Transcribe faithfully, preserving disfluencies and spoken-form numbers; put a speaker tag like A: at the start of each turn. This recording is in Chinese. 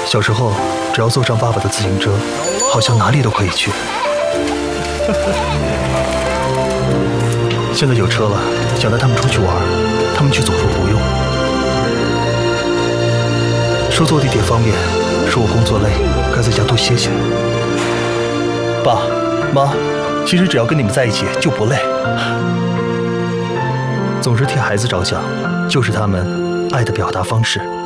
A: 小时候，只要坐上爸爸的自行车，好像哪里都可以去。现在有车了，想带他们出去玩，他们却总说不用。说坐地铁方便，说我工作累，该在家多歇歇。爸妈，其实只要跟你们在一起就不累。总是替孩子着想，就是他们爱的表达方式。